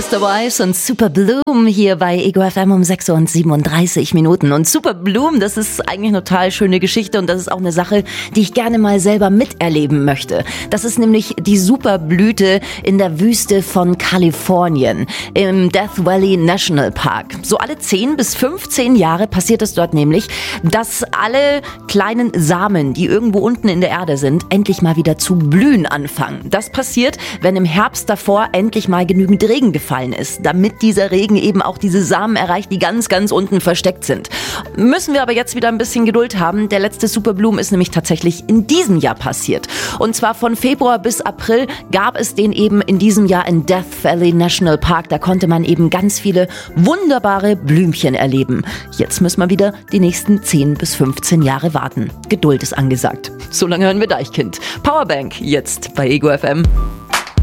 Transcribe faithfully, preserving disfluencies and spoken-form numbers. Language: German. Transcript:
Mister Wise und Super Bloom hier bei Ego F M um sechs Uhr und siebenunddreißig Minuten. Und Super Bloom, das ist eigentlich eine total schöne Geschichte und das ist auch eine Sache, die ich gerne mal selber miterleben möchte. Das ist nämlich die Superblüte in der Wüste von Kalifornien im Death Valley National Park. So alle zehn bis fünfzehn Jahre passiert es dort nämlich, dass alle kleinen Samen, die irgendwo unten in der Erde sind, endlich mal wieder zu blühen anfangen. Das passiert, wenn im Herbst davor endlich mal genügend Regen gefallen ist, damit dieser Regen eben auch diese Samen erreicht, die ganz, ganz unten versteckt sind. Müssen wir aber jetzt wieder ein bisschen Geduld haben. Der letzte Superbloom ist nämlich tatsächlich in diesem Jahr passiert. Und zwar von Februar bis April gab es den eben in diesem Jahr in Death Valley National Park. Da konnte man eben ganz viele wunderbare Blümchen erleben. Jetzt müssen wir wieder die nächsten zehn bis fünfzehn Jahre warten. Geduld ist angesagt. So lange hören wir Deichkind. Powerbank jetzt bei Ego F M.